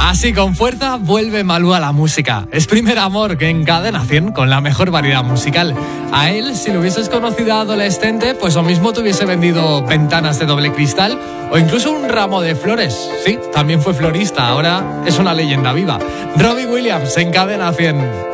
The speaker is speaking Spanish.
Así con fuerza vuelve Malú a la música. Es Primer Amor, que en Cadena 100 con la mejor variedad musical. A él, si lo hubieses conocido adolescente, pues lo mismo te hubiese vendido ventanas de doble cristal o incluso un ramo de flores. Sí, también fue florista, ahora es una leyenda viva. Robbie Williams en Cadena 100.